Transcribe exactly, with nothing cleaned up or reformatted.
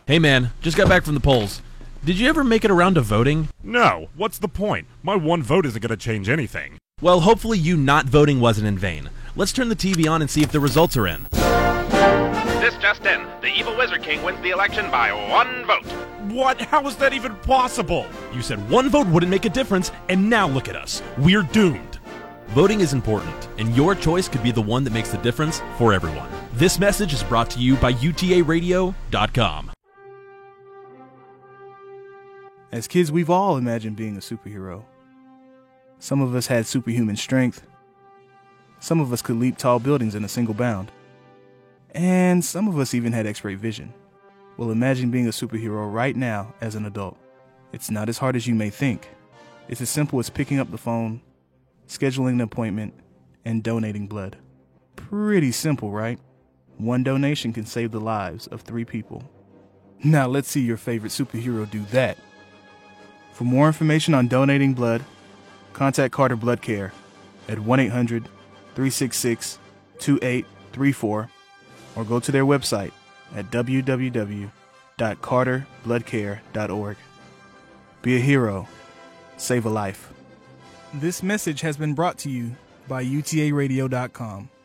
Hey man, just got back from the polls. Did you ever make it around to voting? No, what's the point? My one vote isn't going to change anything. Well, hopefully you not voting wasn't in vain. Let's turn the T V on and see if the results are in. This just in. The evil Wizard King wins the election by one vote. What? How is that even possible? You said one vote wouldn't make a difference, and now look at us. We're doomed. Voting is important, and your choice could be the one that makes the difference for everyone. This message is brought to you by U T A radio dot com. As kids, we've all imagined being a superhero. Some of us had superhuman strength. Some of us could leap tall buildings in a single bound. And some of us even had x-ray vision. Well, imagine being a superhero right now as an adult. It's not as hard as you may think. It's as simple as picking up the phone, scheduling an appointment, and donating blood. Pretty simple, right? One donation can save the lives of three people. Now let's see your favorite superhero do that. For more information on donating blood, contact Carter Blood Care at one eight hundred, three six six, two eight three four or go to their website at w w w dot carter blood care dot org. Be a hero. Save a life. This message has been brought to you by U T A radio dot com.